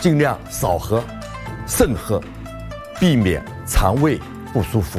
尽量少喝、慎喝，避免肠胃不舒服。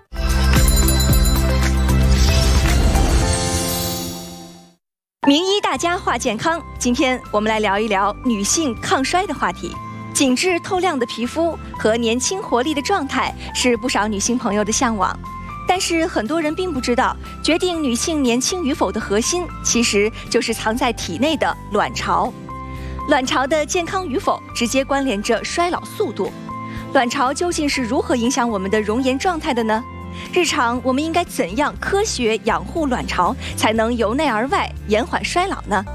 名医大家话健康，今天我们来聊一聊女性抗衰的话题。紧致透亮的皮肤和年轻活力的状态是不少女性朋友的向往，但是很多人并不知道，决定女性年轻与否的核心，其实就是藏在体内的卵巢。卵巢的健康与否，直接关联着衰老速度。卵巢究竟是如何影响我们的容颜状态的呢？日常我们应该怎样科学养护卵巢，才能由内而外延缓衰老呢？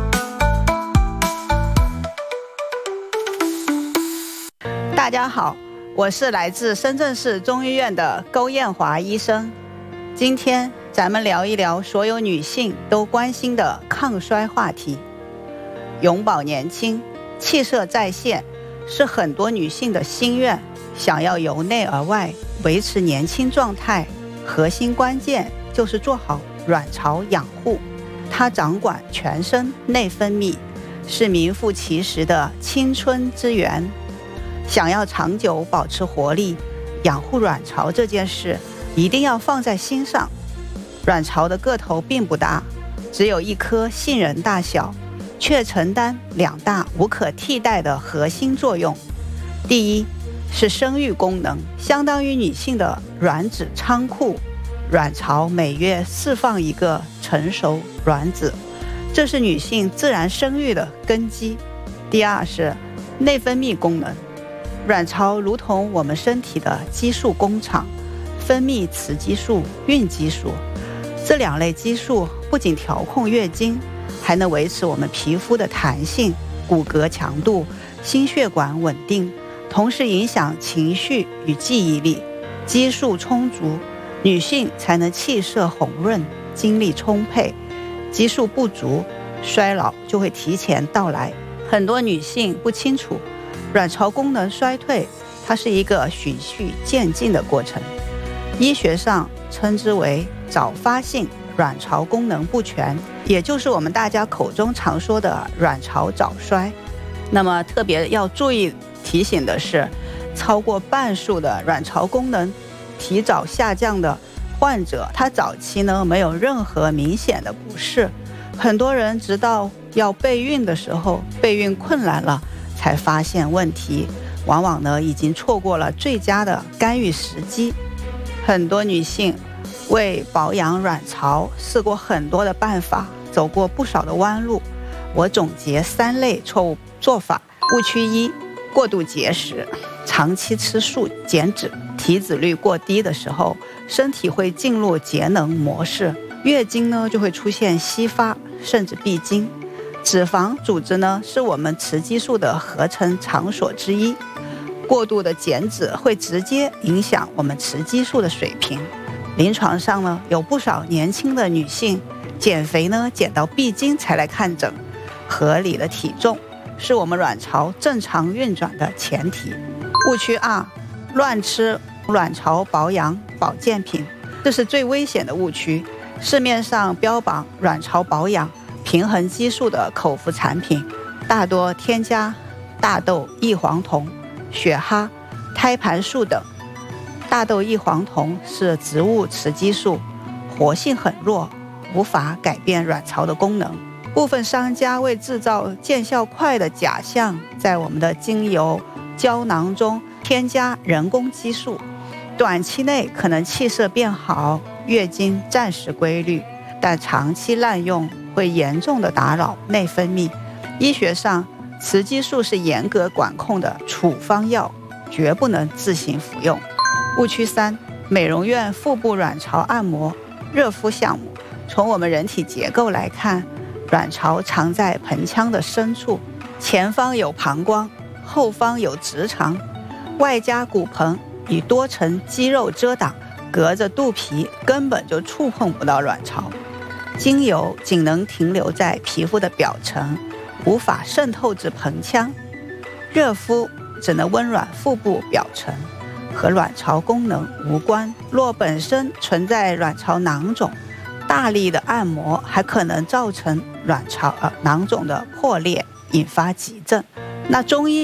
大家好，我是来自深圳市中医院的勾艳华医生。今天咱们聊一聊所有女性都关心的抗衰话题。永葆年轻，气色再现，是很多女性的心愿。想要由内而外维持年轻状态，核心关键就是做好卵巢养护。它掌管全身内分泌，是名副其实的青春之源。想要长久保持活力，养护卵巢这件事一定要放在心上。卵巢的个头并不大，只有一颗杏仁大小，却承担两大无可替代的核心作用。第一是生育功能，相当于女性的卵子仓库，卵巢每月释放一个成熟卵子，这是女性自然生育的根基。第二是内分泌功能，卵巢如同我们身体的激素工厂，分泌雌激素、孕激素。这两类激素不仅调控月经，还能维持我们皮肤的弹性、骨骼强度、心血管稳定，同时影响情绪与记忆力。激素充足，女性才能气色红润、精力充沛。激素不足，衰老就会提前到来。很多女性不清楚，卵巢功能衰退，它是一个循序渐进的过程。医学上称之为早发性卵巢功能不全，也就是我们大家口中常说的卵巢早衰。那么特别要注意提醒的是，超过半数的卵巢功能提早下降的患者，他早期呢没有任何明显的不适，很多人直到要备孕的时候，备孕困难了才发现问题，往往呢已经错过了最佳的干预时机。很多女性为保养卵巢试过很多的办法，走过不少的弯路。我总结3类错误做法。误区1，过度节食，长期吃素减脂，体脂率过低的时候，身体会进入节能模式，月经呢就会出现稀发甚至闭经。脂肪组织呢是我们雌激素的合成场所之一，过度的减脂会直接影响我们雌激素的水平。临床上呢有不少年轻的女性减肥呢减到闭经才来看诊。合理的体重是我们卵巢正常运转的前提。误区2，乱吃卵巢保养保健品，这是最危险的误区。市面上标榜卵巢保养、平衡激素的口服产品，大多添加大豆异黄酮、雪蛤、胎盘素等。大豆异黄酮是植物雌激素，活性很弱，无法改变卵巢的功能。部分商家为制造见效快的假象，在我们的精油、胶囊中添加人工激素，短期内可能气色变好，月经暂时规律，但长期滥用会严重的打扰内分泌。医学上，雌激素是严格管控的处方药，绝不能自行服用。误区3，美容院腹部卵巢按摩、热敷项目。从我们人体结构来看，卵巢藏在盆腔的深处，前方有膀胱，后方有直肠，外加骨盆以多层肌肉遮挡，隔着肚皮根本就触碰不到卵巢。精油仅能停留在皮肤的表层，无法渗透至盆腔。热敷只能温暖腹部表层，和卵巢功能无关。若本身存在卵巢囊肿，大力的按摩还可能造成卵巢囊肿的破裂，引发急症。那中医